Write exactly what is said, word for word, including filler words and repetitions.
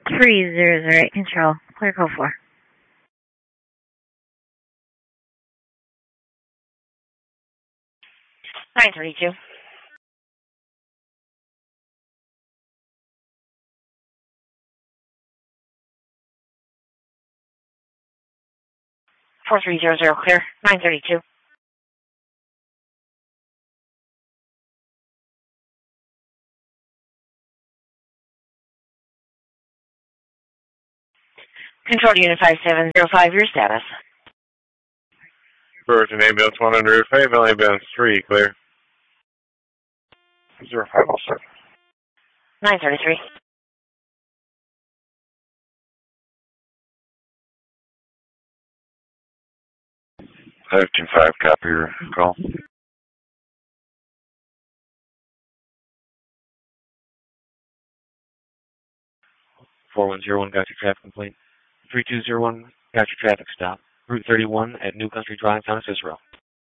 three zero zero eight, control. Clear code four. nine thirty-two. four three zero zero, clear. nine thirty-two. Control to Unit five seven zero five, your status. Virgin ambulance one hundred, Fayetteville ambulance three, clear. zero five oh seven. nine thirty-three. five two five, copy your call. four one zero one, got your traffic complaint. three two zero one, got your traffic stop. Route thirty-one at New Country Drive, Town of Cicero.